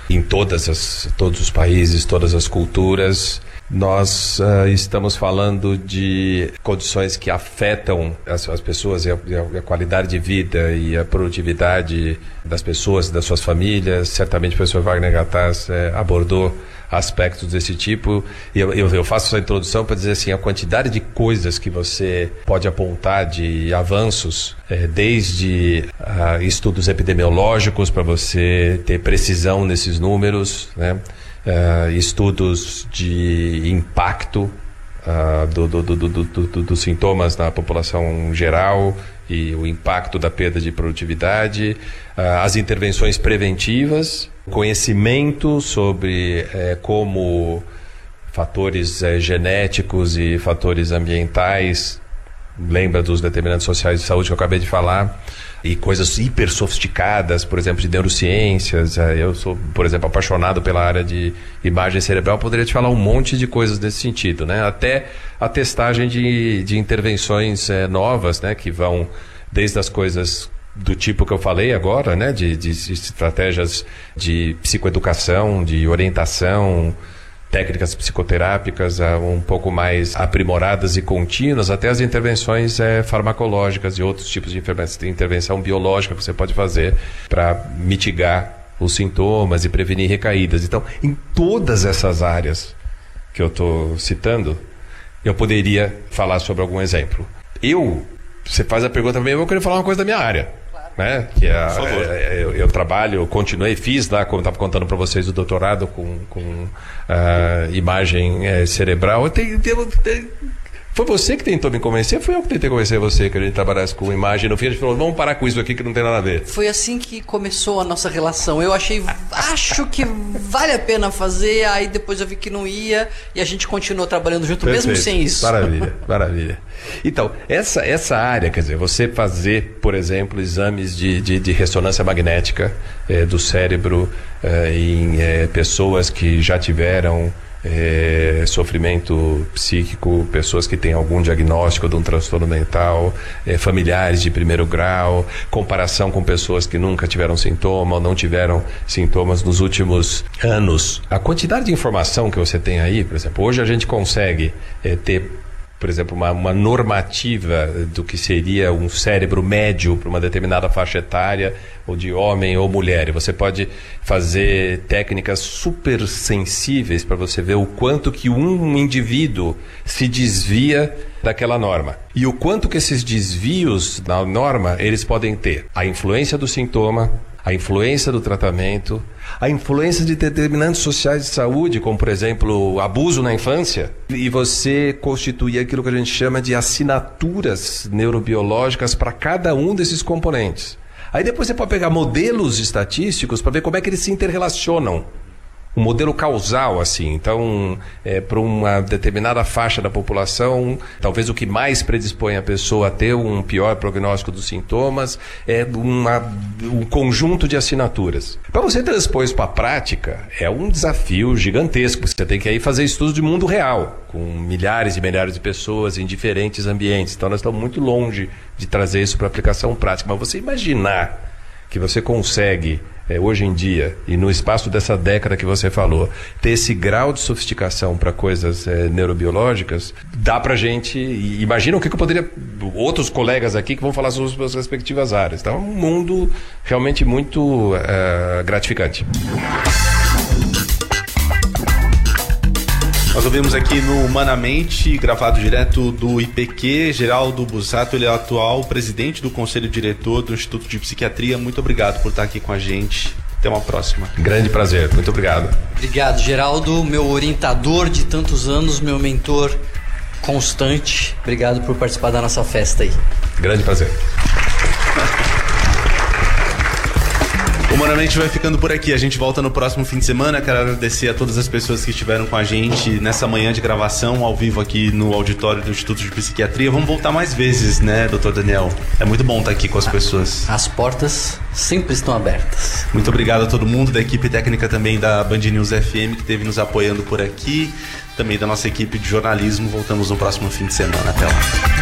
em todos os países, todas as culturas. Nós estamos falando de condições que afetam as pessoas e a qualidade de vida e a produtividade das pessoas, das suas famílias. Certamente o professor Wagner Gattas abordou aspectos desse tipo. Eu faço essa introdução para dizer assim, a quantidade de coisas que você pode apontar de avanços, desde estudos epidemiológicos para você ter precisão nesses números, né? Estudos de impacto dos sintomas na população geral e o impacto da perda de produtividade, as intervenções preventivas, conhecimento sobre como fatores genéticos e fatores ambientais, lembra dos determinantes sociais de saúde que eu acabei de falar, e coisas hiper sofisticadas, por exemplo, de neurociências. Eu sou, por exemplo, apaixonado pela área de imagem cerebral, poderia te falar um monte de coisas nesse sentido, né? Até a testagem de intervenções novas, né? Que vão desde as coisas do tipo que eu falei agora, né? De estratégias de psicoeducação, de orientação, técnicas psicoterápicas um pouco mais aprimoradas e contínuas, até as intervenções farmacológicas e outros tipos de intervenção biológica que você pode fazer para mitigar os sintomas e prevenir recaídas. Então, em todas essas áreas que eu estou citando, eu poderia falar sobre algum exemplo. Você faz a pergunta para mim, eu vou querer falar uma coisa da minha área. Né? Que eu trabalho, fiz lá, como eu estava contando para vocês, o doutorado com imagem cerebral. Foi você que tentou me convencer? Foi eu que tentei convencer você que a gente trabalhasse com imagem. No fim a gente falou, vamos parar com isso aqui que não tem nada a ver. Foi assim que começou a nossa relação. Eu acho que vale a pena fazer, aí depois eu vi que não ia e a gente continuou trabalhando junto. Perfeito. Mesmo sem isso. Maravilha. Então, essa área, quer dizer, você fazer, por exemplo, exames de ressonância magnética do cérebro em pessoas que já tiveram sofrimento psíquico, pessoas que têm algum diagnóstico de um transtorno mental, familiares de primeiro grau, comparação com pessoas que nunca tiveram sintoma ou não tiveram sintomas nos últimos anos. A quantidade de informação que você tem aí, por exemplo, hoje a gente consegue ter, por exemplo, uma normativa do que seria um cérebro médio para uma determinada faixa etária, ou de homem ou mulher. E você pode fazer técnicas super sensíveis para você ver o quanto que um indivíduo se desvia daquela norma. E o quanto que esses desvios da norma, eles podem ter a influência do sintoma, a influência do tratamento, a influência de determinantes sociais de saúde, como, por exemplo, abuso na infância, e você constituir aquilo que a gente chama de assinaturas neurobiológicas para cada um desses componentes. Aí depois você pode pegar modelos estatísticos para ver como é que eles se interrelacionam. Um modelo causal, assim. Então, para uma determinada faixa da população, talvez o que mais predispõe a pessoa a ter um pior prognóstico dos sintomas é um conjunto de assinaturas. Para você transpor isso para a prática, é um desafio gigantesco. Você tem que aí fazer estudos de mundo real, com milhares e milhares de pessoas em diferentes ambientes. Então, nós estamos muito longe de trazer isso para aplicação prática. Mas você imaginar que você consegue, hoje em dia, e no espaço dessa década que você falou, ter esse grau de sofisticação para coisas neurobiológicas, dá pra gente... Imagina o que eu poderia... Outros colegas aqui que vão falar sobre as suas respectivas áreas. Então, é um mundo realmente muito gratificante. Nós ouvimos aqui no Humanamente, gravado direto do IPQ, Geraldo Busato. Ele é o atual presidente do Conselho Diretor do Instituto de Psiquiatria. Muito obrigado por estar aqui com a gente. Até uma próxima. Grande prazer. Muito obrigado. Obrigado, Geraldo, meu orientador de tantos anos, meu mentor constante. Obrigado por participar da nossa festa aí. Grande prazer. O Humanamente vai ficando por aqui. A gente volta no próximo fim de semana. Quero agradecer a todas as pessoas que estiveram com a gente nessa manhã de gravação ao vivo aqui no auditório do Instituto de Psiquiatria. Vamos voltar mais vezes, né, Dr. Daniel? É muito bom estar aqui com as pessoas. As portas sempre estão abertas. Muito obrigado a todo mundo, da equipe técnica também da Band News FM, que esteve nos apoiando por aqui. Também da nossa equipe de jornalismo. Voltamos no próximo fim de semana. Até lá.